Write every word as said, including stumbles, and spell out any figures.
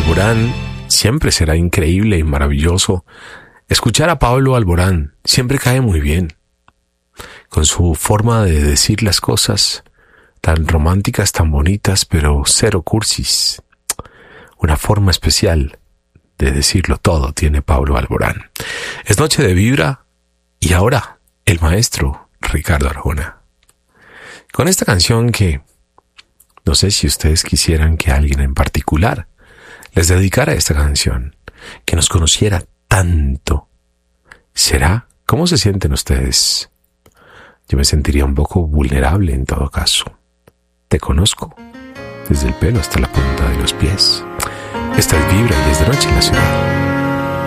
Alborán, siempre será increíble y maravilloso escuchar a Pablo Alborán. Siempre cae muy bien, con su forma de decir las cosas tan románticas, tan bonitas, pero cero cursis. Una forma especial de decirlo todo tiene Pablo Alborán. Es noche de vibra y ahora el maestro Ricardo Arjona. Con esta canción que no sé si ustedes quisieran que alguien en particular les dedicara esta canción, que nos conociera tanto. ¿Será? ¿Cómo se sienten ustedes? Yo me sentiría un poco vulnerable en todo caso. Te conozco, desde el pelo hasta la punta de los pies. Esta es Vibra y es de noche en la ciudad.